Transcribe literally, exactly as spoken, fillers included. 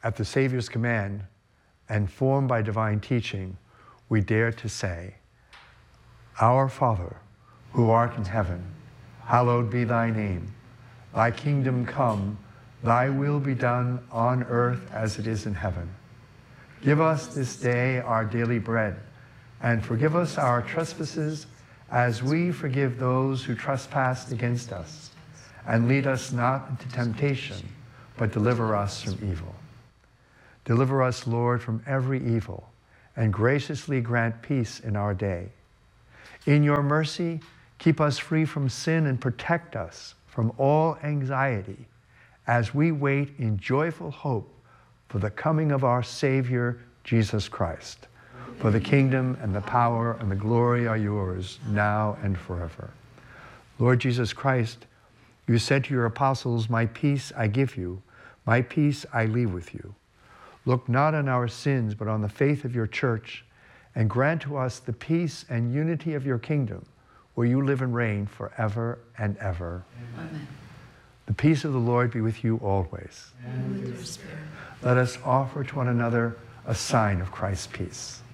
at the Savior's command and formed by divine teaching, we dare to say, Our Father, who art in heaven, hallowed be thy name. Thy kingdom come, thy will be done on earth as it is in heaven. Give us this day our daily bread, and forgive us our trespasses as we forgive those who trespass against us. And lead us not into temptation, but deliver us from evil. Deliver us, Lord, from every evil, and graciously grant peace in our day. In your mercy, keep us free from sin and protect us from all anxiety as we wait in joyful hope for the coming of our Savior, Jesus Christ. For the kingdom and the power and the glory are yours, now and forever. Lord Jesus Christ, you said to your apostles, my peace I give you, my peace I leave with you. Look not on our sins, but on the faith of your church, and grant to us the peace and unity of your kingdom, where you live and reign forever and ever. Amen. The peace of the Lord be with you always. And with your spirit. Let us offer to one another a sign of Christ's peace.